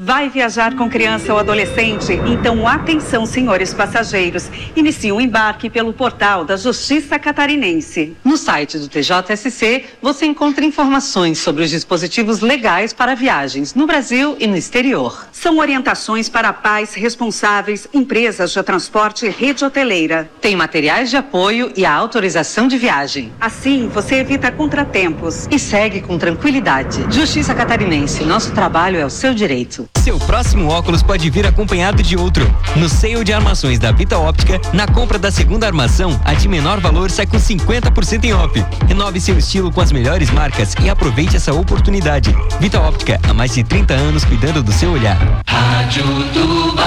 Vai viajar com criança ou adolescente? Então atenção, senhores passageiros. Inicie o embarque pelo portal da Justiça Catarinense. No site do TJSC, você encontra informações sobre os dispositivos legais para viagens no Brasil e no exterior. São orientações para pais responsáveis, empresas de transporte e rede hoteleira. Tem materiais de apoio e a autorização de viagem. Assim, você evita contratempos. E segue com tranquilidade. Justiça Catarinense, nosso trabalho é o seu direito. Seu próximo óculos pode vir acompanhado de outro. No sale de armações da Vita Óptica, na compra da segunda armação, a de menor valor sai com 50% em off. Renove seu estilo com as melhores marcas e aproveite essa oportunidade. Vita Óptica, há mais de 30 anos cuidando do seu olhar. Rádio Tuba.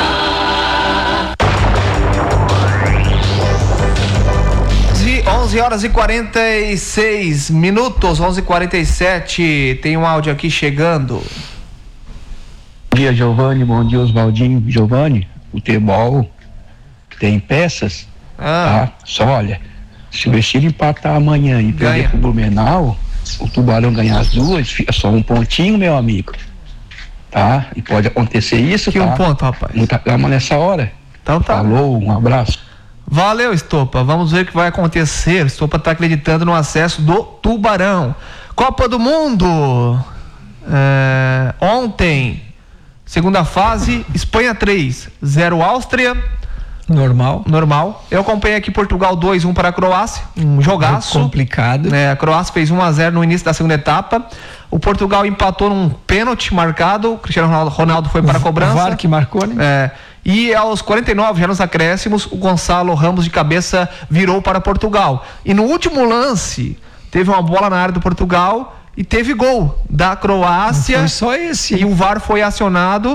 11h46, 11h47, tem um áudio aqui chegando. Bom dia, Giovanni, bom dia, Oswaldinho. Giovanni, o futebol tem peças, tá? Só olha, se o Vestido empatar amanhã e perder pro Blumenau, o Tubarão ganhar as duas, fica só um pontinho, meu amigo, tá? E pode acontecer isso, que tá? Um ponto, rapaz. Muita calma nessa hora. Então tá. Falou, um abraço. Valeu, Estopa. Vamos ver o que vai acontecer. Estopa tá acreditando no acesso do Tubarão. Copa do Mundo. Ontem, segunda fase, Espanha 3-0 Áustria. Normal. Eu acompanhei aqui Portugal 2-1 para a Croácia. Um jogaço. Complicado. A Croácia fez 1-0 no início da segunda etapa. O Portugal empatou num pênalti marcado. O Cristiano Ronaldo foi para a cobrança. O VAR que marcou, né? E aos 49, já nos acréscimos, o Gonçalo Ramos de cabeça virou para Portugal. E no último lance, teve uma bola na área do Portugal e teve gol da Croácia. Não foi só esse. E o VAR foi acionado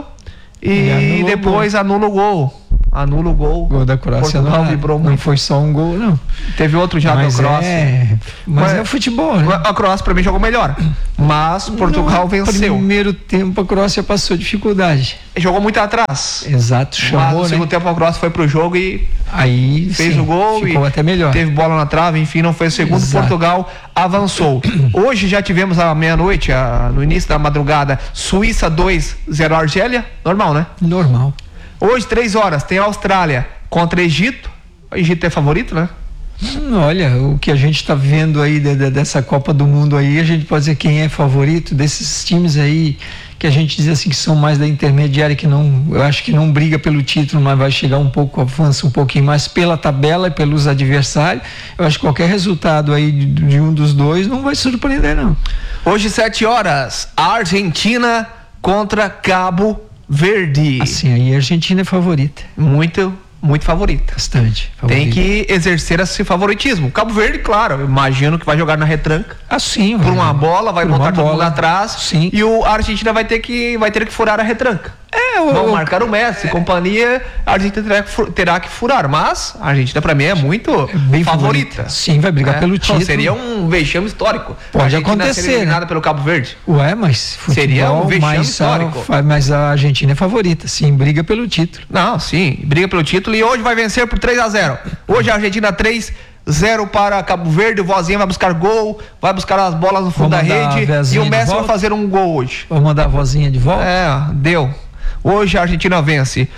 e depois anula o gol. Anula o gol. Gol da Croácia. Portugal vibrou muito. Não foi só um gol, não. Teve outro já da Croácia. Mas é o futebol, né? A Croácia pra mim jogou melhor. Mas Portugal venceu. No primeiro tempo a Croácia passou dificuldade. Jogou muito atrás. Exato, chamou, no segundo tempo a Croácia foi pro jogo e aí fez o gol. Ficou até melhor. Teve bola na trave, enfim, não foi o segundo. Exato. Portugal avançou. Hoje já tivemos à meia-noite, no início da madrugada, Suíça 2-0 Argélia. Normal, né? Normal. Hoje, 3 horas, tem Austrália contra Egito. O Egito é favorito, né? Olha, o que a gente está vendo aí dessa Copa do Mundo aí, a gente pode dizer quem é favorito desses times aí, que a gente diz assim que são mais da intermediária, que não, eu acho que não briga pelo título, mas vai chegar um pouco, avança um pouquinho mais pela tabela e pelos adversários. Eu acho que qualquer resultado aí de um dos dois não vai surpreender, não. Hoje, 7 horas, a Argentina contra Cabo Verde. Assim, aí a Argentina é favorita. Muito favorita. Bastante favorita. Tem que exercer esse favoritismo. Cabo Verde, claro, eu imagino que vai jogar na retranca. Assim, por uma bola, vai botar todo mundo atrás. Sim. E a Argentina vai ter que furar a retranca. Vão marcar o Messi, companhia, a Argentina terá que furar, mas a Argentina pra mim é muito bem favorita. Sim, vai brigar pelo título. Seria um vexame histórico. Pode acontecer, ser eliminada pelo Cabo Verde. Ué, mas futebol, seria um vexame histórico. Mas a Argentina é favorita, sim, briga pelo título. Não, sim, briga pelo título e hoje vai vencer por 3-0. Hoje a Argentina 3-0 para Cabo Verde, o Vozinha vai buscar gol, vai buscar as bolas no fundo da rede e o Messi vai fazer um gol hoje. Vamos mandar a Vozinha de volta? Deu. Hoje a Argentina vence.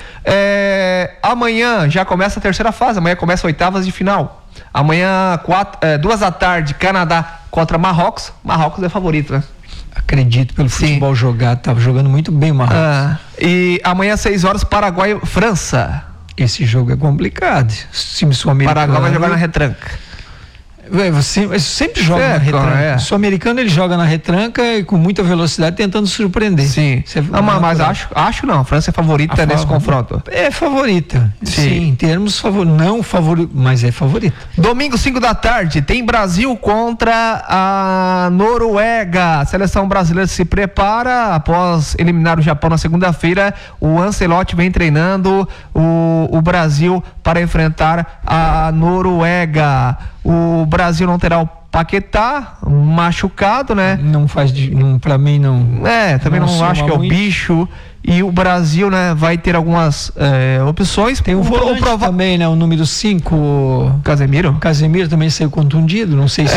Amanhã já começa a terceira fase. Amanhã começa oitavas de final. Amanhã, 2 da tarde, Canadá contra Marrocos. Marrocos é favorito, né? Acredito pelo futebol jogado. Tava jogando muito bem o Marrocos. E amanhã, 6 horas, Paraguai, França. Esse jogo é complicado. O time sul-americano. Paraguai vai jogar na retranca. Você sempre joga na retranca. O sul-americano ele joga na retranca e com muita velocidade tentando surpreender. Sim. Mas acho não. A França é favorita nesse confronto. É favorita. Sim, em termos não favorito, mas é favorita. Domingo, 5 da tarde, tem Brasil contra a Noruega. A seleção brasileira se prepara após eliminar o Japão na segunda-feira. O Ancelotti vem treinando o Brasil para enfrentar a Noruega. O Brasil não terá o Paquetá, machucado, né? Não faz, pra mim não. Também não acho que é o bicho. E o Brasil, né, vai ter algumas opções. Tem o volante também, né? O número 5. Casemiro também saiu contundido, não sei se...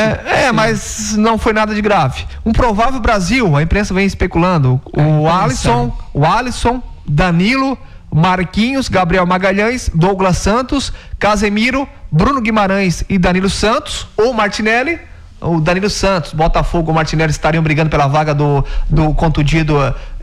mas não foi nada de grave. Um provável Brasil, a imprensa vem especulando. O Alisson, Danilo, Marquinhos, Gabriel Magalhães, Douglas Santos, Casemiro, Bruno Guimarães e Danilo Santos, ou Martinelli. O Danilo Santos, Botafogo, o Martinelli estariam brigando pela vaga do contundido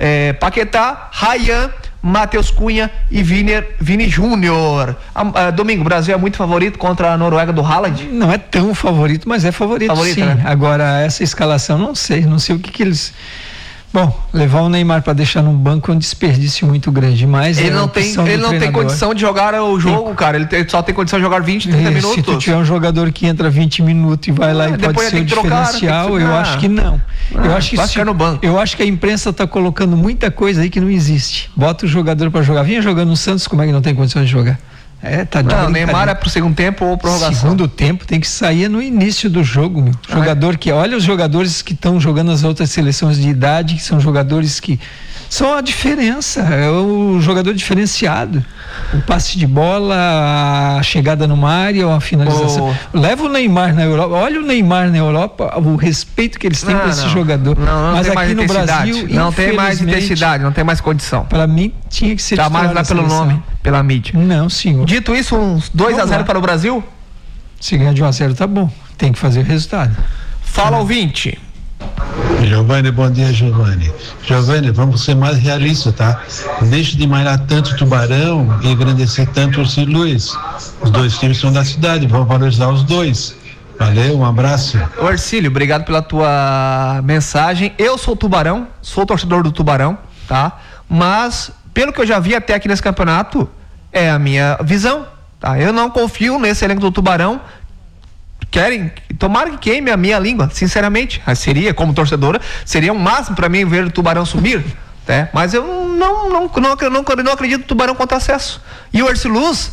Paquetá, Ryan, Matheus Cunha e Vini Júnior. Domingo, o Brasil é muito favorito contra a Noruega do Haaland? Não é tão favorito, mas é favorito sim. Né? Agora, essa escalação, não sei o que eles... Bom, levar o Neymar para deixar no banco é um desperdício muito grande, mas ele não tem condição de jogar o jogo, cara. Ele só tem condição de jogar 20, 30 minutos. Se tu tiver um jogador que entra 20 minutos e vai lá e pode ser o diferencial, eu acho que não. Eu acho que vai ficar no banco. Eu acho que a imprensa tá colocando muita coisa aí que não existe. Bota o jogador para jogar. Vinha jogando no Santos, como é que não tem condição de jogar? Não, Neymar é pro segundo tempo ou prorrogação? Segundo tempo tem que sair no início do jogo, meu. Jogador que... Olha os jogadores que estão jogando nas outras seleções de idade, que são jogadores que... São a diferença, é o jogador diferenciado. O passe de bola, a chegada numa área, a finalização. Leva o Neymar na Europa, olha o Neymar na Europa, o respeito que eles têm por esse jogador. Mas aqui no Brasil, não tem mais intensidade, não tem mais condição. Para mim, tinha que ser tá mais lá pelo nome, pela mídia. Não, senhor. Dito isso, uns 2-0 para o Brasil? Se ganhar de 1-0 tá bom, tem que fazer o resultado. Fala, ouvinte. Giovanni, bom dia, Giovanni. Giovanni, vamos ser mais realistas, tá? Deixe de malhar tanto Tubarão e engrandecer tanto o Orsi Luiz. Os dois times são da cidade, vamos valorizar os dois. Valeu, um abraço. Orcílio, obrigado pela tua mensagem. Eu sou Tubarão, sou torcedor do Tubarão, tá? Mas, pelo que eu já vi até aqui nesse campeonato, é a minha visão, tá? Eu não confio nesse elenco do Tubarão. Tomara que queime a minha língua, sinceramente. Seria, como torcedora, seria um máximo para mim ver o Tubarão subir, né? Mas eu não acredito no Tubarão contra acesso. E o Erciluz,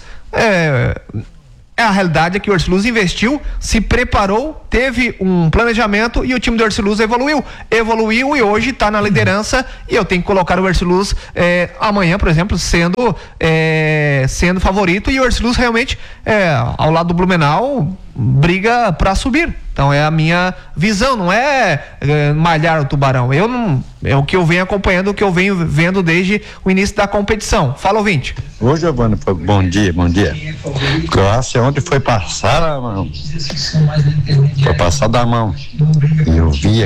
a realidade é que o Erciluz investiu, se preparou, teve um planejamento e o time do Erciluz evoluiu e hoje está na liderança. E eu tenho que colocar o Erciluz amanhã, por exemplo, sendo favorito, e o Erciluz realmente ao lado do Blumenau briga para subir. Então é a minha visão, não é malhar o Tubarão. É o que eu venho acompanhando, o que eu venho vendo desde o início da competição. Fala, ouvinte. Ô, Giovanni, bom dia. Croácia ontem foi passar a mão. Foi passar da mão. Eu vi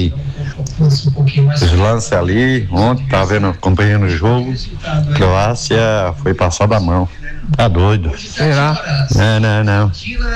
os lances ali, ontem, acompanhando o jogo. Croácia foi passar da mão. Tá doido. Será? Não.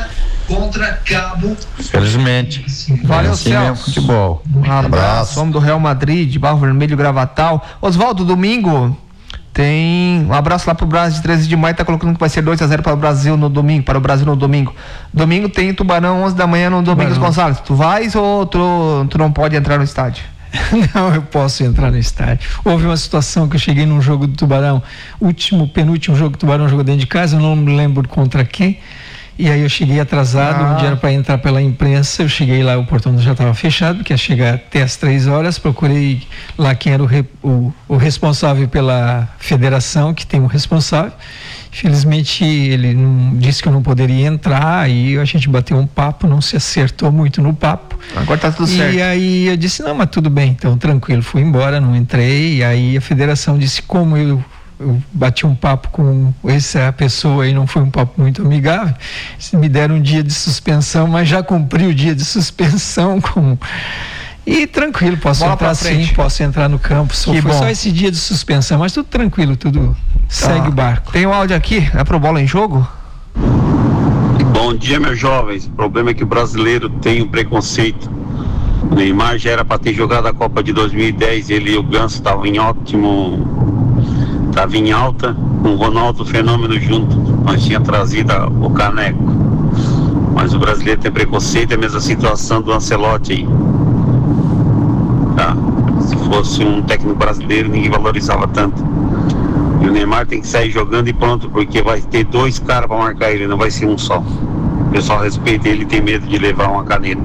Felizmente. Valeu, assim Celso. Futebol. Um abraço. Homem do Real Madrid, Barro Vermelho, Gravatal. Oswaldo, domingo tem um abraço lá pro Brasil de 13 de maio, tá colocando que vai ser 2-0 para o Brasil no domingo. Domingo tem Tubarão 11 da manhã no Domingos Gonçalves. Tu vais ou tu não pode entrar no estádio? Não, eu posso entrar no estádio. Houve uma situação que eu cheguei num jogo do Tubarão, penúltimo jogo que o Tubarão jogou dentro de casa, eu não me lembro contra quem. E aí eu cheguei atrasado, onde era para entrar pela imprensa, eu cheguei lá, o portão já estava fechado, porque ia chegar até às 3 horas, procurei lá quem era o responsável pela federação, que tem um responsável. Infelizmente ele disse que eu não poderia entrar, e a gente bateu um papo, não se acertou muito no papo. Agora tá tudo certo. E aí eu disse, não, mas tudo bem, então tranquilo, fui embora, não entrei. E aí a federação disse, como eu bati um papo com essa pessoa e não foi um papo muito amigável, me deram um dia de suspensão, mas já cumpri o dia de suspensão e tranquilo, posso entrar sim, posso entrar no campo, foi só esse dia de suspensão, mas tudo tranquilo, tudo segue o barco. Tem um áudio aqui, é pro Bola em Jogo? Bom dia, meus jovens. O problema é que o brasileiro tem um preconceito. O Neymar já era para ter jogado a Copa de 2010, ele e o Ganso estavam em estava em alta, com o Ronaldo Fenômeno junto, nós tinha trazido o caneco. Mas o brasileiro tem preconceito, é a mesma situação do Ancelotti aí. Tá? Se fosse um técnico brasileiro, ninguém valorizava tanto. E o Neymar tem que sair jogando e pronto, porque vai ter 2 caras para marcar ele, não vai ser um só. O pessoal respeita ele, tem medo de levar uma caneta.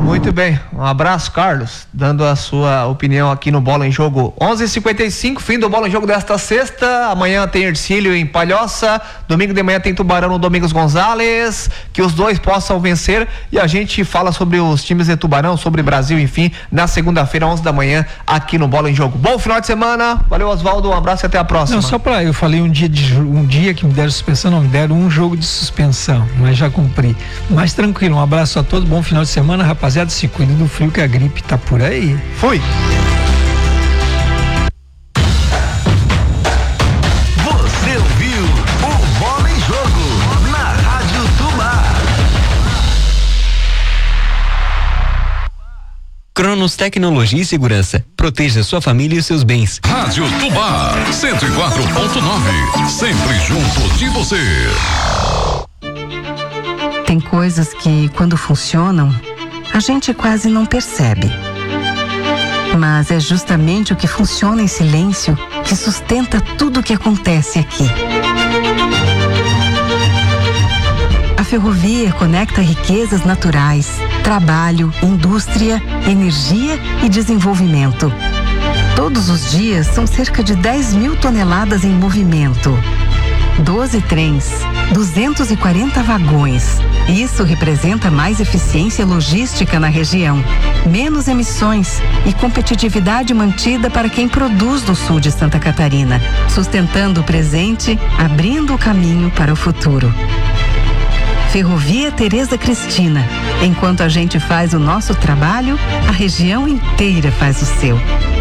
Muito bem, um abraço, Carlos, dando a sua opinião aqui no Bola em Jogo. 11h55, fim do Bola em Jogo desta sexta. Amanhã tem Ercílio em Palhoça, domingo de manhã tem Tubarão no Domingos Gonzalez, que os dois possam vencer, e a gente fala sobre os times de Tubarão, sobre Brasil, enfim, na segunda-feira, 11 da manhã, aqui no Bola em Jogo. Bom final de semana, valeu, Oswaldo, um abraço e até a próxima. Não, só eu falei um dia que me deram suspensão, não, me deram um jogo de suspensão, mas já cumpri. Mas tranquilo, um abraço a todos, bom final de semana, rapaziada, se cuide do frio que a gripe tá por aí. Fui! Você ouviu o Bola em Jogo na Rádio Tubá. Cronos Tecnologia e Segurança. Proteja sua família e os seus bens. Rádio Tubá 104.9. Sempre junto de você. Tem coisas que, quando funcionam, a gente quase não percebe. Mas é justamente o que funciona em silêncio que sustenta tudo o que acontece aqui. A ferrovia conecta riquezas naturais, trabalho, indústria, energia e desenvolvimento. Todos os dias são cerca de 10 mil toneladas em movimento. 12 trens, 240 vagões. Isso representa mais eficiência logística na região, menos emissões e competitividade mantida para quem produz no sul de Santa Catarina, sustentando o presente, abrindo o caminho para o futuro. Ferrovia Tereza Cristina. Enquanto a gente faz o nosso trabalho, a região inteira faz o seu.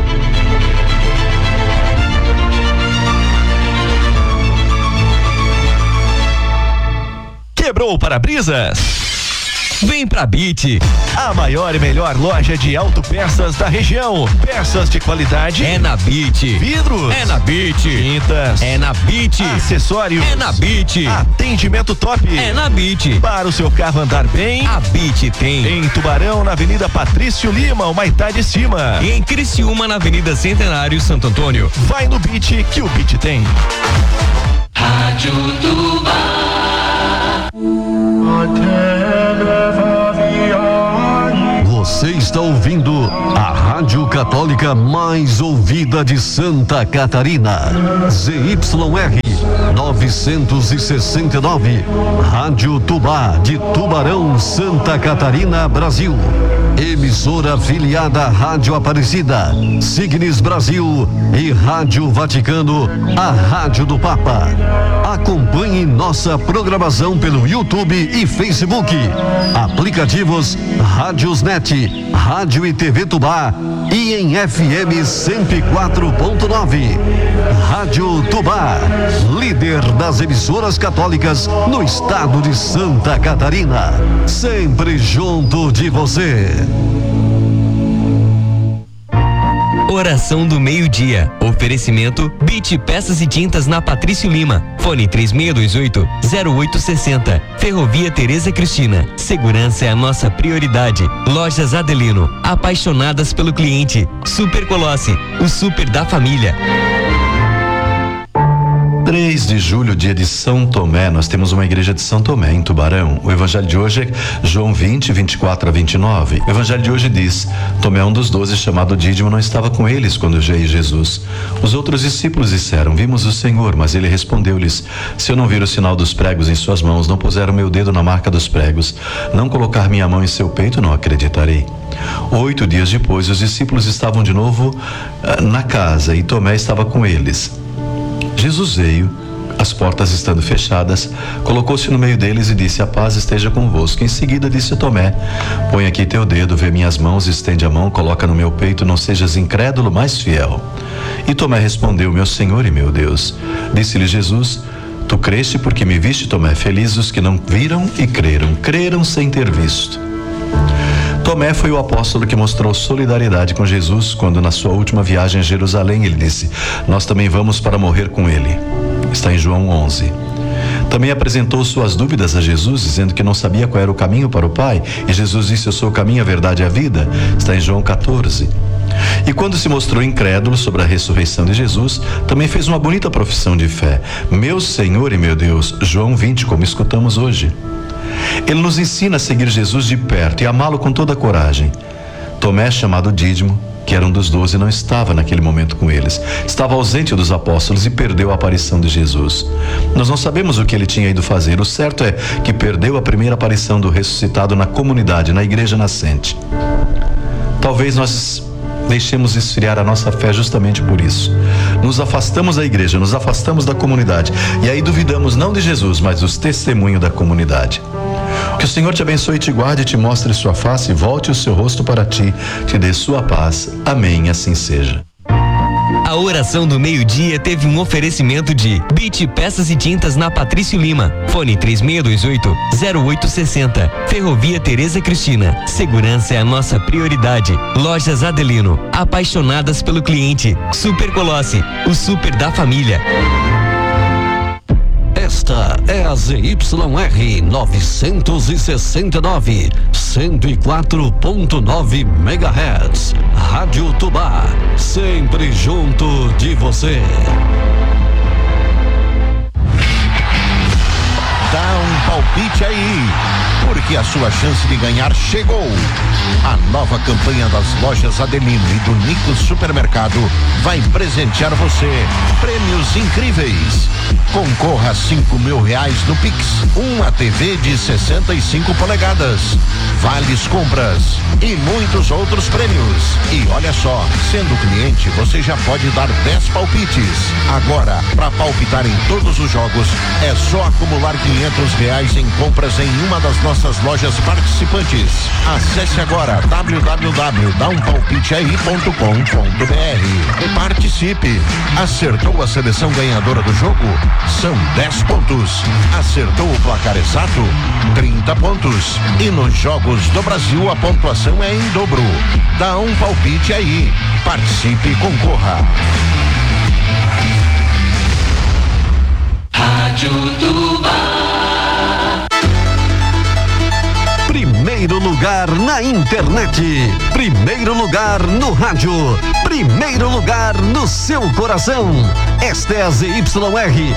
Quebrou o para-brisas? Vem pra BIT, a maior e melhor loja de autopeças da região. Peças de qualidade é na BIT. Vidros é na BIT. Tintas é na BIT. Acessórios é na BIT. Atendimento top é na BIT. Para o seu carro andar bem, a BIT tem. Em Tubarão, na Avenida Patrício Lima, o Maitá de Cima. E em Criciúma, na Avenida Centenário, Santo Antônio. Vai no BIT que o BIT tem. Rádio Tubá. Você está ouvindo a Rádio Católica mais ouvida de Santa Catarina. ZYR 969. Rádio Tubá de Tubarão, Santa Catarina, Brasil. Emissora afiliada à Rádio Aparecida, Signes Brasil e Rádio Vaticano, a Rádio do Papa. Acompanhe nossa programação pelo YouTube e Facebook. Aplicativos Rádiosnet, Rádio e TV Tubá e em FM 104.9. Rádio Tubá, líder das emissoras católicas no estado de Santa Catarina. Sempre junto de você. Oração do meio-dia. Oferecimento BIT Peças e Tintas na Patrício Lima. Fone 3628-0860. Ferrovia Tereza Cristina. Segurança é a nossa prioridade. Lojas Adelino. Apaixonadas pelo cliente. Super Colosse. O super da família. 3 de julho, dia de São Tomé, nós temos uma igreja de São Tomé em Tubarão. O evangelho de hoje é João 20, 24 a 29. O evangelho de hoje diz: Tomé, um dos 12, chamado Dídimo, não estava com eles quando veio Jesus. Os outros discípulos disseram: vimos o Senhor. Mas ele respondeu-lhes: se eu não vir o sinal dos pregos em suas mãos, não puser o meu dedo na marca dos pregos, não colocar minha mão em seu peito, não acreditarei. 8 dias depois, os discípulos estavam de novo na casa e Tomé estava com eles. Jesus veio, as portas estando fechadas, colocou-se no meio deles e disse: a paz esteja convosco. Em seguida disse a Tomé: põe aqui teu dedo, vê minhas mãos, estende a mão, coloca no meu peito, não sejas incrédulo, mas fiel. E Tomé respondeu: meu Senhor e meu Deus. Disse-lhe Jesus: tu creste porque me viste, Tomé. Felizes os que não viram e creram sem ter visto. Tomé foi o apóstolo que mostrou solidariedade com Jesus quando, na sua última viagem a Jerusalém, ele disse: nós também vamos para morrer com ele. Está em João 11. Também apresentou suas dúvidas a Jesus, dizendo que não sabia qual era o caminho para o Pai, e Jesus disse: eu sou o caminho, a verdade e a vida. Está em João 14. E quando se mostrou incrédulo sobre a ressurreição de Jesus, também fez uma bonita profissão de fé: meu Senhor e meu Deus. João 20, como escutamos hoje. Ele nos ensina a seguir Jesus de perto e amá-lo com toda a coragem. Tomé, chamado Dídimo, que era um dos 12, não estava naquele momento com eles. Estava ausente dos apóstolos e perdeu a aparição de Jesus. Nós não sabemos o que ele tinha ido fazer. O certo é que perdeu a primeira aparição do ressuscitado na comunidade, na igreja nascente. Talvez nós deixemos esfriar a nossa fé justamente por isso. Nos afastamos da igreja, nos afastamos da comunidade, e aí duvidamos não de Jesus, mas dos testemunhos da comunidade. Que o Senhor te abençoe, te guarde, te mostre sua face, volte o seu rosto para ti, te dê sua paz. Amém, assim seja. A oração do meio-dia teve um oferecimento de BIT Peças e Tintas na Patrício Lima. Fone 3628-0860. Ferrovia Tereza Cristina. Segurança é a nossa prioridade. Lojas Adelino. Apaixonadas pelo cliente. Super Colosse. O super da família. Esta é a ZYR 969, 104.9 MHz. Rádio Tubá, sempre junto de você. Dá um palpite aí, porque a sua chance de ganhar chegou. A nova campanha das lojas Adelino e do Nico Supermercado vai presentear você prêmios incríveis. Concorra a R$5.000 no Pix, uma TV de 65 polegadas, vales compras e muitos outros prêmios. E olha só, sendo cliente, você já pode dar 10 palpites. Agora, para palpitar em todos os jogos, é só acumular R$500 em compras em uma das nossas lojas participantes. Acesse agora www.dampalpiteai.com.br. Participe. Acertou a seleção ganhadora do jogo? São 10 pontos. Acertou o placar exato? 30 pontos. E nos jogos do Brasil a pontuação é em dobro. Dá um palpite aí. Participe e concorra. Rádio Tubá. Primeiro lugar na internet, primeiro lugar no rádio, primeiro lugar no seu coração. Esta é a ZYR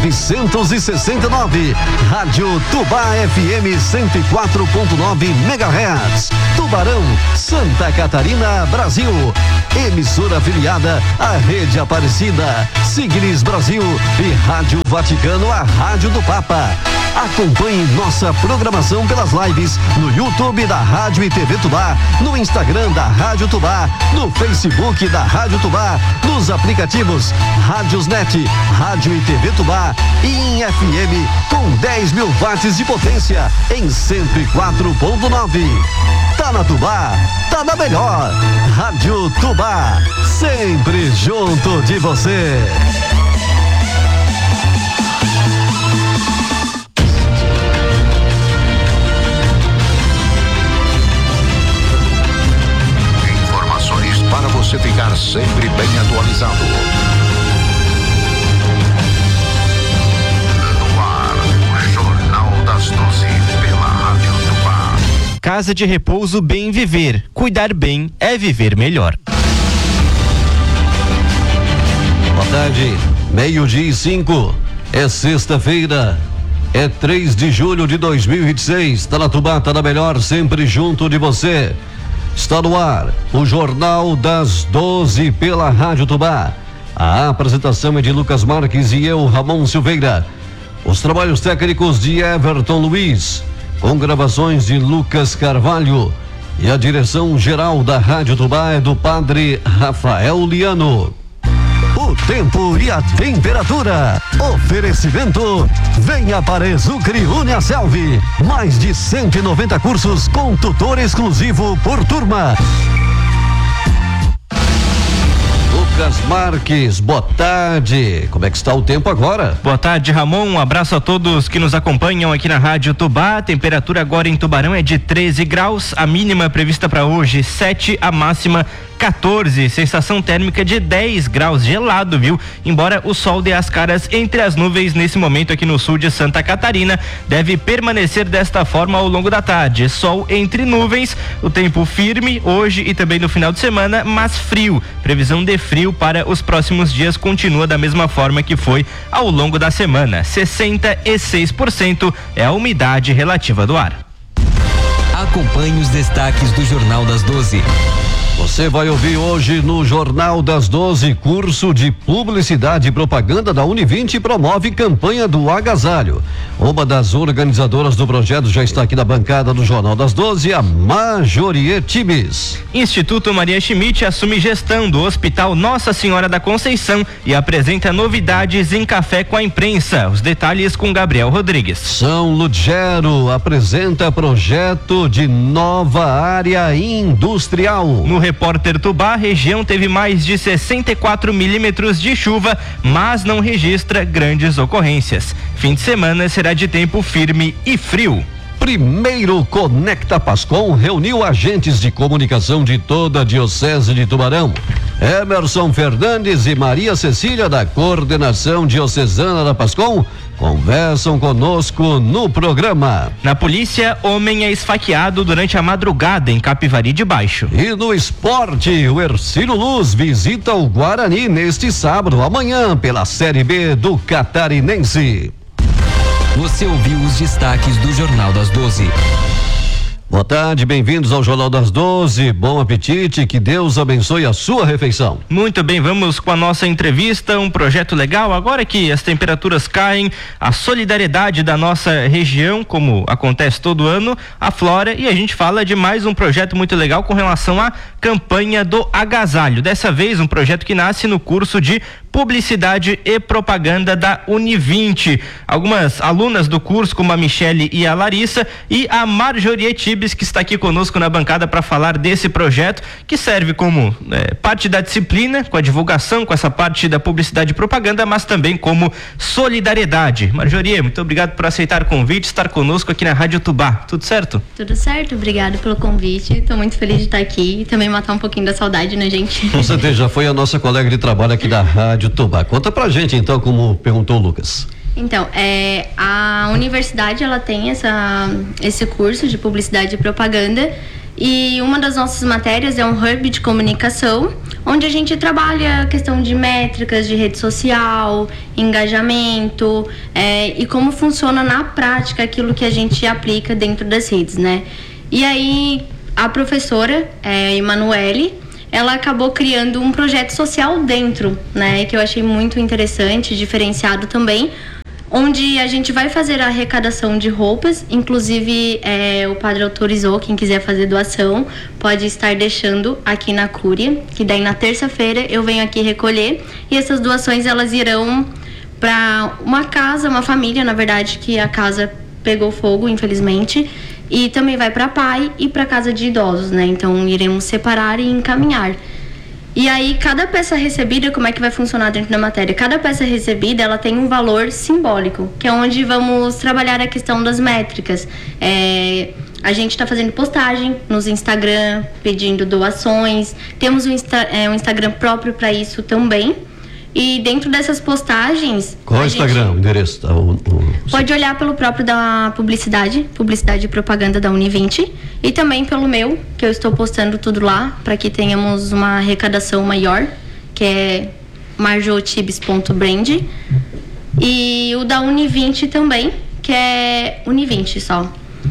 969, Rádio Tubá FM 104.9 MHz, Tubarão, Santa Catarina, Brasil. Emissora afiliada à Rede Aparecida, Signes Brasil e Rádio Vaticano, a Rádio do Papa. Acompanhe nossa programação pelas lives no YouTube da Rádio e TV Tubá, no Instagram da Rádio Tubá, no Facebook da Rádio Tubá, nos aplicativos Rádiosnet, Rádio e TV Tubá e em FM com 10.000 watts de potência em 104.9. Tá na Tubá, tá na melhor. Rádio Tubá, sempre junto de você. Para você ficar sempre bem atualizado. No ar, o Jornal das 12 pela Rádio Tubá. Casa de Repouso Bem Viver. Cuidar bem é viver melhor. Boa tarde, 12:05. É sexta-feira. É 3 de julho de 2026. Tá na Tubá, tá na melhor, sempre junto de você. Está no ar o Jornal das 12 pela Rádio Tubá. A apresentação é de Lucas Marques e eu, Ramon Silveira. Os trabalhos técnicos de Everton Luiz, com gravações de Lucas Carvalho. E a direção geral da Rádio Tubá é do Padre Rafael Liano. O tempo e a temperatura. Oferecimento. Venha para Exucre Uniaselv. Mais de 190 cursos com tutor exclusivo por turma. Lucas Marques, boa tarde. Como é que está o tempo agora? Boa tarde, Ramon. Um abraço a todos que nos acompanham aqui na Rádio Tubá. A temperatura agora em Tubarão é de 13 graus. A mínima prevista para hoje 7, a máxima 14, sensação térmica de 10 graus, gelado, viu? Embora o sol dê as caras entre as nuvens nesse momento aqui no sul de Santa Catarina, deve permanecer desta forma ao longo da tarde. Sol entre nuvens, o tempo firme hoje e também no final de semana, mas frio. Previsão de frio frio para os próximos dias continua da mesma forma que foi ao longo da semana. 66% é a umidade relativa do ar. Acompanhe os destaques do Jornal das 12. Você vai ouvir hoje no Jornal das 12, curso de Publicidade e Propaganda da Univinte promove campanha do agasalho. Uma das organizadoras do projeto já está aqui na bancada do Jornal das 12, a Majorie Tibes. Instituto Maria Schmidt assume gestão do Hospital Nossa Senhora da Conceição e apresenta novidades em café com a imprensa. Os detalhes com Gabriel Rodrigues. São Lugero apresenta projeto de nova área industrial. No Repórter Tubá, a região teve mais de 64 milímetros de chuva, mas não registra grandes ocorrências. Fim de semana será de tempo firme e frio. Primeiro Conecta Pascom reuniu agentes de comunicação de toda a Diocese de Tubarão. Emerson Fernandes e Maria Cecília, da Coordenação Diocesana da Pascom, conversam conosco no programa. Na polícia, homem é esfaqueado durante a madrugada em Capivari de Baixo. E no esporte, o Hercílio Luz visita o Guarani neste sábado, amanhã, pela Série B do Catarinense. Você ouviu os destaques do Jornal das 12. Boa tarde, bem-vindos ao Jornal das 12. Bom apetite, que Deus abençoe a sua refeição. Muito bem, vamos com a nossa entrevista, um projeto legal. Agora que as temperaturas caem, a solidariedade da nossa região, como acontece todo ano, aflora, e a gente fala de mais um projeto muito legal com relação à campanha do agasalho. Dessa vez, um projeto que nasce no curso de Publicidade e Propaganda da Univinte. Algumas alunas do curso, como a Michele e a Larissa, e a Marjorie Tibes, que está aqui conosco na bancada para falar desse projeto, que serve como parte da disciplina, com a divulgação, com essa parte da publicidade e propaganda, mas também como solidariedade. Marjorie, muito obrigado por aceitar o convite, estar conosco aqui na Rádio Tubá. Tudo certo? Tudo certo, obrigado pelo convite. Estou muito feliz de estar aqui e também matar um pouquinho da saudade, né, gente? Com certeza, já foi a nossa colega de trabalho aqui da Rádio Tubá. Conta pra gente então, como perguntou o Lucas. Então, a universidade, ela tem esse curso de publicidade e propaganda, e uma das nossas matérias é um hub de comunicação, onde a gente trabalha a questão de métricas de rede social, engajamento, e como funciona na prática aquilo que a gente aplica dentro das redes, né? E aí, a professora, Emanuele, ela acabou criando um projeto social dentro, né? Que eu achei muito interessante, diferenciado também, onde a gente vai fazer a arrecadação de roupas, inclusive o padre autorizou, quem quiser fazer doação, pode estar deixando aqui na Cúria, que daí na terça-feira eu venho aqui recolher, e essas doações elas irão para uma casa, uma família, na verdade, que a casa pegou fogo, infelizmente, e também vai para pai e para casa de idosos, né? Então iremos separar e encaminhar. E aí cada peça recebida, como é que vai funcionar dentro da matéria? Cada peça recebida, ela tem um valor simbólico, que é onde vamos trabalhar a questão das métricas. A gente está fazendo postagem nos Instagram, pedindo doações. Temos um Instagram próprio para isso também. E dentro dessas postagens... Qual é o Instagram, o endereço? Pode olhar pelo próprio da Publicidade e Propaganda da Univinte, e também pelo meu, que eu estou postando tudo lá, para que tenhamos uma arrecadação maior, que é marjotibes.brand, e o da Univinte também, que é Univinte só.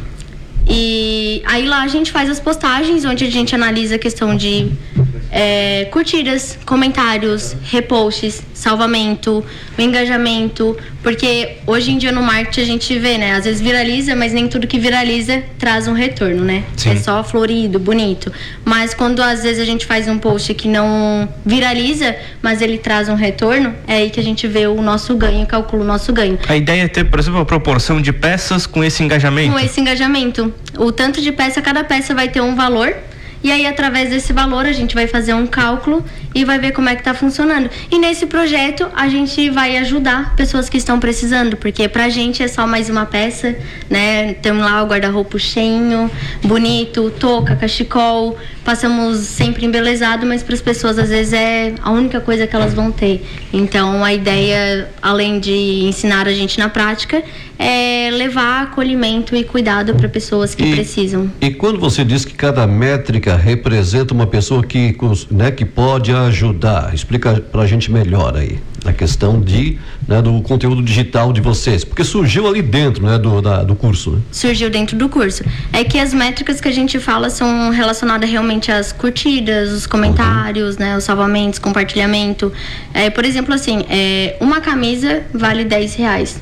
E aí lá a gente faz as postagens, onde a gente analisa a questão de curtidas, comentários, reposts, salvamento, o engajamento, porque hoje em dia no marketing a gente vê, né, às vezes viraliza, mas nem tudo que viraliza traz um retorno, né? Sim. É só florido, bonito, mas quando às vezes a gente faz um post que não viraliza, mas ele traz um retorno, é aí que a gente vê o nosso ganho, calcula o nosso ganho. A ideia é ter, por exemplo, a proporção de peças com esse engajamento? Com esse engajamento, o tanto de peça, cada peça vai ter um valor. E aí, através desse valor, a gente vai fazer um cálculo e vai ver como é que tá funcionando. E nesse projeto, a gente vai ajudar pessoas que estão precisando, porque pra gente é só mais uma peça, né? Temos lá o guarda-roupa cheinho, bonito, touca, cachecol, passamos sempre embelezado, mas para as pessoas, às vezes, é a única coisa que elas vão ter. Então, a ideia, além de ensinar a gente na prática, levar acolhimento e cuidado para pessoas que precisam. E quando você diz que cada métrica representa uma pessoa que pode ajudar, explica pra gente melhor aí a questão do conteúdo digital de vocês, porque surgiu ali dentro, né, do curso, né? Surgiu dentro do curso. É que as métricas que a gente fala são relacionadas realmente às curtidas, os comentários, né, os salvamentos, compartilhamento. Por exemplo, assim, uma camisa vale R$10.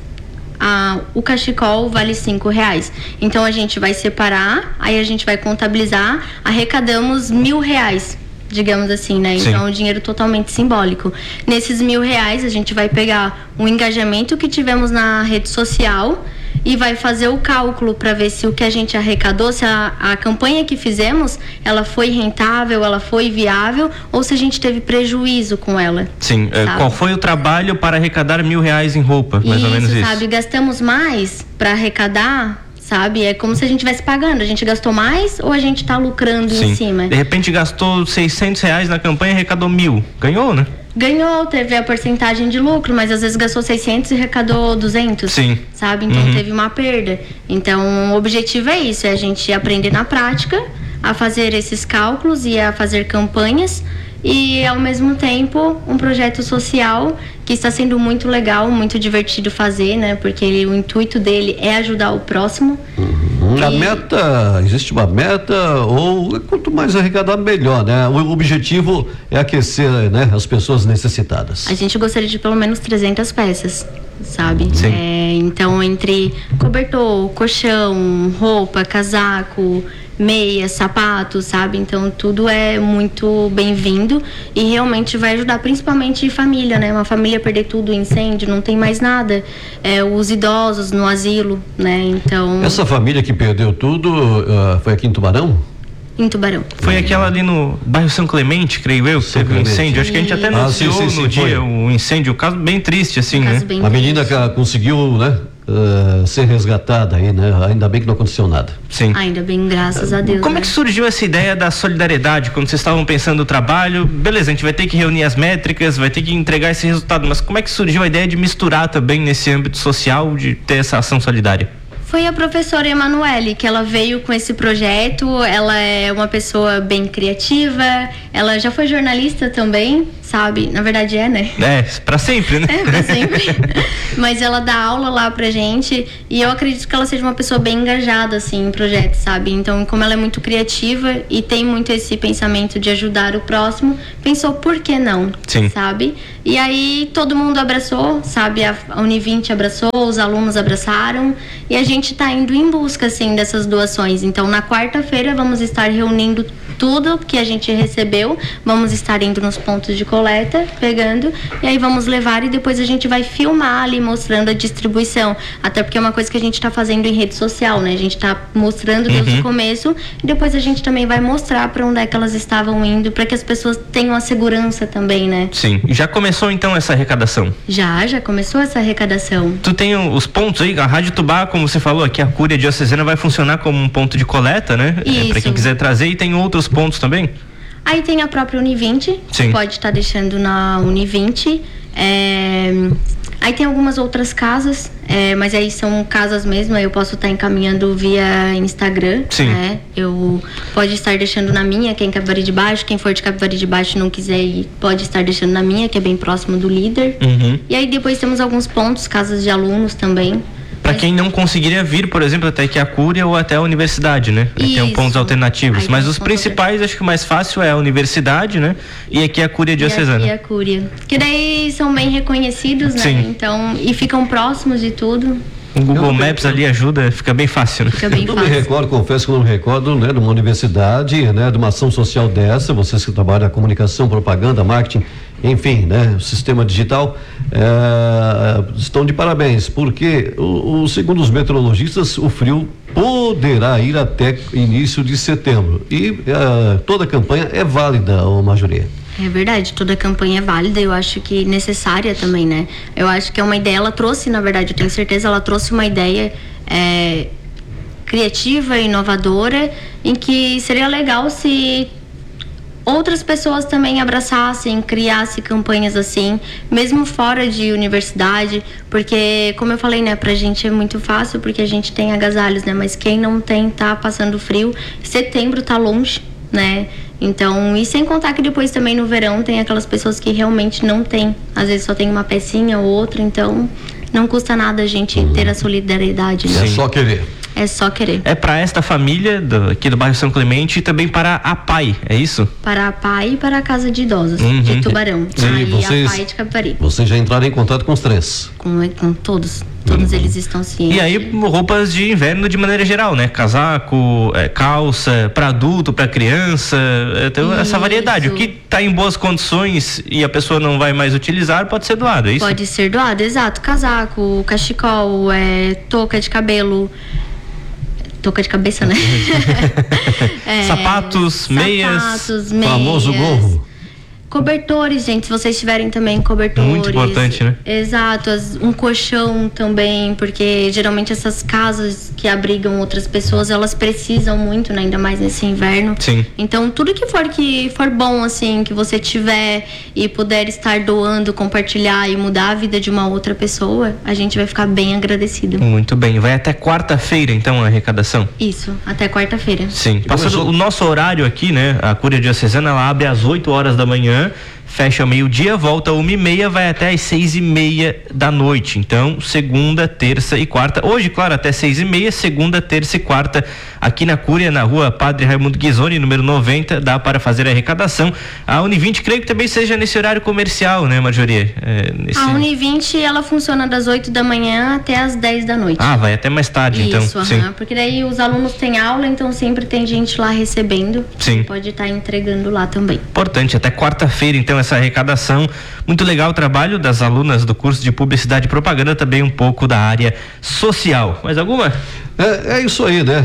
O cachecol vale R$5. Então a gente vai separar, aí a gente vai contabilizar, arrecadamos R$1.000, digamos assim, né? Então, um dinheiro totalmente simbólico. Nesses R$1.000, a gente vai pegar o engajamento que tivemos na rede social e vai fazer o cálculo para ver se o que a gente arrecadou, se a campanha que fizemos, ela foi rentável, ela foi viável, ou se a gente teve prejuízo com ela. Sim. Qual foi o trabalho para arrecadar R$1.000 em roupa? Mais ou menos isso. Sabe? Gastamos mais para arrecadar, sabe? É como se a gente estivesse pagando. A gente gastou mais ou a gente está lucrando em cima? De repente gastou R$600 na campanha e arrecadou 1.000. Ganhou, né? Ganhou, teve a porcentagem de lucro, mas às vezes gastou 600 e arrecadou 200. Sim. Sabe? Então teve uma perda. Então o objetivo é isso, é a gente aprender na prática a fazer esses cálculos e a fazer campanhas e ao mesmo tempo um projeto social que está sendo muito legal, muito divertido fazer, né? Porque o intuito dele é ajudar o próximo. A meta, existe uma meta, ou quanto mais arrecadar melhor, né? O objetivo é aquecer, né, as pessoas necessitadas. A gente gostaria de pelo menos 300 peças, sabe? Sim. Então entre cobertor, colchão, roupa, casaco, meia, sapato, sabe? Então tudo é muito bem-vindo e realmente vai ajudar principalmente família, né? Uma família perder tudo, incêndio, não tem mais nada. Os idosos no asilo, né? Então... Essa família que perdeu tudo foi aqui em Tubarão? Em Tubarão. Foi aquela ali no bairro São Clemente, creio eu, que teve um incêndio. Acho que a gente até anunciou no dia o incêndio, um caso bem triste, assim, né? A menina conseguiu, né? Ser resgatada aí, né? Ainda bem que não aconteceu nada. Sim. Ainda bem, graças a Deus. Como é que surgiu essa ideia da solidariedade quando vocês estavam pensando no trabalho? Beleza, a gente vai ter que reunir as métricas, vai ter que entregar esse resultado, mas como é que surgiu a ideia de misturar também nesse âmbito social, de ter essa ação solidária? Foi a professora Emanuele que ela veio com esse projeto. Ela é uma pessoa bem criativa, ela já foi jornalista também, sabe? Na verdade né? Pra sempre, né? Pra sempre. Mas ela dá aula lá pra gente e eu acredito que ela seja uma pessoa bem engajada, assim, em projetos, sabe? Então, como ela é muito criativa e tem muito esse pensamento de ajudar o próximo, pensou, por que não? Sim. Sabe? E aí, todo mundo abraçou, sabe? A Univinte abraçou, os alunos abraçaram e a gente tá indo em busca, assim, dessas doações. Então, na quarta-feira, vamos estar reunindo tudo que a gente recebeu, vamos estar indo nos pontos de coleta, pegando, e aí vamos levar e depois a gente vai filmar ali, mostrando a distribuição, até porque é uma coisa que a gente está fazendo em rede social, né? A gente está mostrando desde o começo e depois a gente também vai mostrar para onde é que elas estavam indo, para que as pessoas tenham a segurança também, né? Sim. Já começou então essa arrecadação? Já começou essa arrecadação. Tu tem os pontos aí, a Rádio Tubá, como você falou, aqui a Cúria Diocesana vai funcionar como um ponto de coleta, né? Para quem quiser trazer, e tem outros pontos também? Aí tem a própria Univinte, que pode estar deixando na Univinte. Aí tem algumas outras casas, mas aí são casas mesmo, aí eu posso estar encaminhando via Instagram. Sim. Né? Eu pode estar deixando na minha, que é em Capivari de Baixo. Quem for de Capivari de Baixo e não quiser ir, pode estar deixando na minha, que é bem próximo do líder. E aí depois temos alguns pontos, casas de alunos também. Para quem não conseguiria vir, por exemplo, até aqui a Cúria ou até a universidade, né? Tem pontos alternativos. Mas os principais, acho que o mais fácil é a universidade, né? E aqui a Cúria Diocesana. E a Cúria. Que daí são bem reconhecidos, né? Sim. Então, e ficam próximos de tudo. O Google Maps ali ajuda, fica bem fácil, né? Fica bem eu fácil. não me recordo, confesso que eu não me recordo, né, de uma universidade, né, de uma ação social dessa, vocês que trabalham a comunicação, propaganda, marketing, enfim, né, o sistema digital, estão de parabéns, porque segundo os meteorologistas, o frio poderá ir até início de setembro e toda a campanha é válida, Majoria. É verdade, toda a campanha é válida, eu acho que necessária também, né? Eu acho que é uma ideia, ela trouxe, na verdade, eu tenho certeza, ela trouxe uma ideia criativa, inovadora, em que seria legal se outras pessoas também abraçassem, criassem campanhas assim, mesmo fora de universidade, porque, como eu falei, né, pra gente é muito fácil porque a gente tem agasalhos, né, mas quem não tem tá passando frio. Setembro tá longe, né? Então, e sem contar que depois também no verão tem aquelas pessoas que realmente não tem, às vezes só tem uma pecinha ou outra, então não custa nada a gente ter a solidariedade, né? É só querer. É só querer. É para esta família aqui do bairro São Clemente e também para a PAI, é isso? Para a PAI e para a Casa de Idosos de Tubarão. E a PAI de Capivari. Vocês já entraram em contato com os 3? Com todos. Todos eles estão cientes. E aí, roupas de inverno de maneira geral, né? Casaco, calça, para adulto, para criança, então essa variedade. O que tá em boas condições e a pessoa não vai mais utilizar, pode ser doado, é isso? Pode ser doado, exato. Casaco, cachecol, touca de cabelo. Touca de cabeça, né? Sapatos, meias. Famoso gorro. Cobertores, gente, se vocês tiverem também cobertores. Muito importante, né? Exato, um colchão também, porque geralmente essas casas que abrigam outras pessoas, elas precisam muito, né? Ainda mais nesse inverno. Sim. Então, tudo que for bom, assim, que você tiver e puder estar doando, compartilhar e mudar a vida de uma outra pessoa, a gente vai ficar bem agradecido. Muito bem. Vai até quarta-feira, então, a arrecadação? Isso, até quarta-feira. Sim. Passando o nosso horário aqui, né? A Cúria Diocesana, ela abre às 8 horas da manhã. Fecha ao meio-dia, volta 1h30, vai até às 6h30 da noite. Então, segunda, terça e quarta. Hoje, claro, até 6h30, segunda, terça e quarta, aqui na Cúria, na rua Padre Raimundo Ghisoni, número 90, dá para fazer a arrecadação. A Univinte, creio que também seja nesse horário comercial, né, Marjorie? A Univinte, ela funciona das 8 da manhã até às 10 da noite. Ah, vai até mais tarde, então. Isso, porque daí os alunos têm aula, então sempre tem gente lá recebendo. Sim. Pode estar entregando lá também. Importante, até quarta-feira, então, essa arrecadação. Muito legal o trabalho das alunas do curso de Publicidade e Propaganda, também um pouco da área social. Mais alguma? É isso aí, né?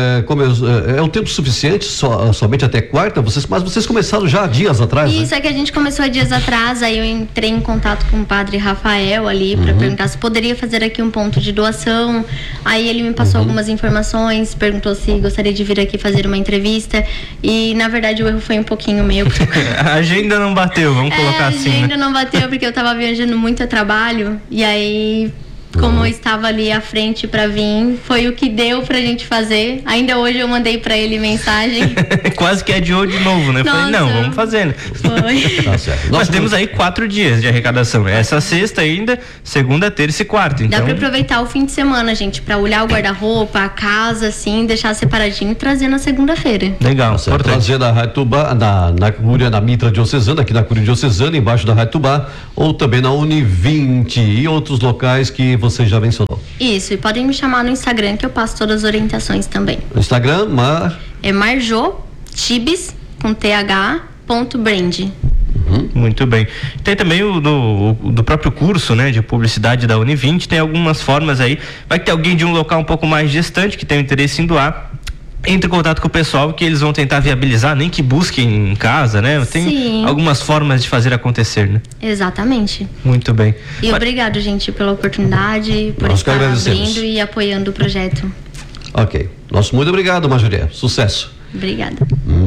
É um tempo suficiente, somente até quarta, mas vocês começaram já há dias atrás, Isso, né? é que a gente começou há dias atrás, aí eu entrei em contato com o padre Rafael ali para perguntar se poderia fazer aqui um ponto de doação. Aí ele me passou algumas informações, perguntou se gostaria de vir aqui fazer uma entrevista e na verdade o erro foi um pouquinho meu. A agenda não bateu, vamos colocar assim. A agenda não bateu porque eu tava viajando muito a trabalho e aí como eu estava ali à frente para vir, foi o que deu pra gente fazer. Ainda hoje eu mandei pra ele mensagem. Quase que adiou de novo, né? Nossa. Falei, não, vamos fazendo. Foi. Tá certo. Nós temos aí 4 dias de arrecadação. Essa sexta ainda, segunda, terça e quarta. Então... Dá pra aproveitar o fim de semana, gente, pra olhar o guarda-roupa, a casa, assim, deixar separadinho e trazer na segunda-feira. Legal, tá trazer na Rádio Tubá, na Cúria, na Mitra Diocesana, aqui na Cúria Diocesana, embaixo da Rádio Tubá, ou também na Univinte e outros locais que você já mencionou. Isso, e podem me chamar no Instagram que eu passo todas as orientações também. No Instagram, é marjotibes, com th.brand. Muito bem. Tem também o do próprio curso, né, de publicidade da Univinte, tem algumas formas aí. Vai ter alguém de um local um pouco mais distante que tem interesse em doar. Entre em contato com o pessoal que eles vão tentar viabilizar, nem que busquem em casa, né? Tem Sim. algumas formas de fazer acontecer, né? Exatamente. Muito bem. E obrigado, gente, pela oportunidade, por Nós que estar agradecemos. abrindo e apoiando o projeto. Ok. Nosso muito obrigado, Marjorie. Sucesso. Obrigada.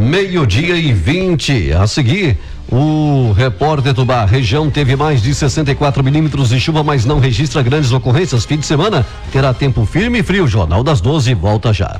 12:20. A seguir, o repórter Tubá. Região teve mais de 64 milímetros de chuva, mas não registra grandes ocorrências. Fim de semana terá tempo firme e frio. Jornal das 12 volta já.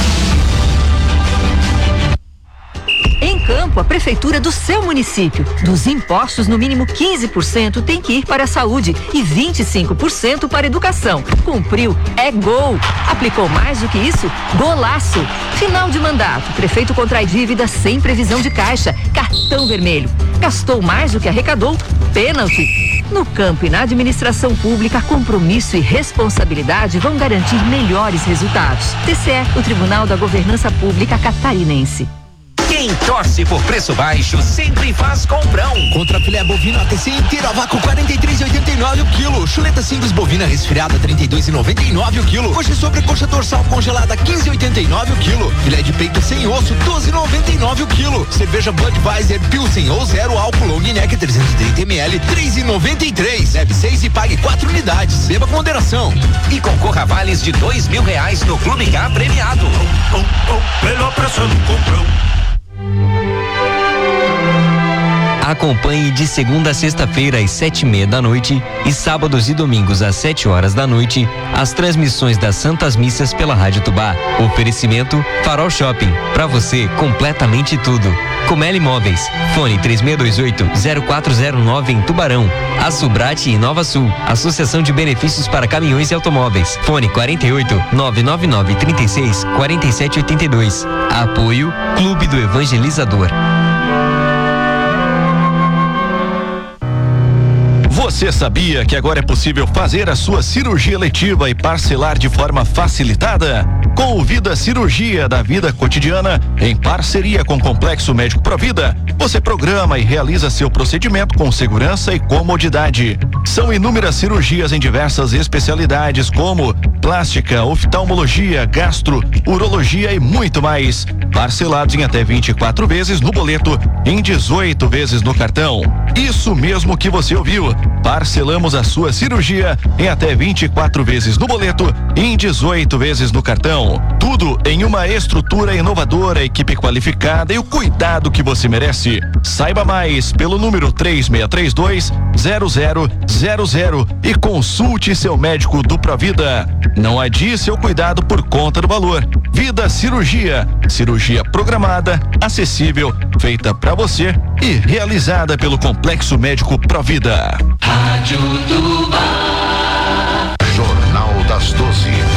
Em Campo, a prefeitura do seu município. Dos impostos, no mínimo 15% tem que ir para a saúde e 25% para a educação. Cumpriu, é gol. Aplicou mais do que isso? Golaço. Final de mandato, prefeito contrai dívida sem previsão de caixa. Cartão vermelho. Gastou mais do que arrecadou? Pênalti. No campo e na administração pública, compromisso e responsabilidade vão garantir melhores resultados. TCE, o Tribunal da Governança Pública Catarinense. Quem torce por preço baixo sempre faz comprão. Contra filé bovino ATC inteiro a vácuo 43,89 o quilo. Chuleta simples bovina resfriada 32,99 o quilo. Coxa sobre coxa dorsal congelada 15,89 o quilo. Filé de peito sem osso 12,99 o quilo. Cerveja Budweiser Pilsen ou zero álcool long neck 330 ml 3,93. Bebe 6 e pague 4 unidades. Beba com moderação. E concorra a vales de R$2.000 no Clube K premiado. Melhor preço no comprão. Acompanhe de segunda a sexta-feira às 7:30 da noite e sábados e domingos às 7 horas da noite as transmissões das Santas Missas pela Rádio Tubá. Oferecimento Farol Shopping, pra você completamente tudo. Comeli Imóveis, fone 3628-0409 em Tubarão. A Subrate em Nova Sul, Associação de Benefícios para Caminhões e Automóveis, fone 48-999-36-4782. Apoio Clube do Evangelizador. Você sabia que agora é possível fazer a sua cirurgia eletiva e parcelar de forma facilitada? Com o Vida Cirurgia da Vida Cotidiana, em parceria com o Complexo Médico Provida, você programa e realiza seu procedimento com segurança e comodidade. São inúmeras cirurgias em diversas especialidades como plástica, oftalmologia, gastro, urologia e muito mais. Parcelados em até 24 vezes no boleto, em 18 vezes no cartão. Isso mesmo que você ouviu. Parcelamos a sua cirurgia em até 24 vezes no boleto e em 18 vezes no cartão. Tudo em uma estrutura inovadora, equipe qualificada e o cuidado que você merece. Saiba mais pelo número 3622-0000 e consulte seu médico do Provida. Não adie seu cuidado por conta do valor. Vida Cirurgia. Cirurgia programada, acessível, feita pra você e realizada pelo Complexo Médico Provida. Rádio Tubá. Jornal das 12.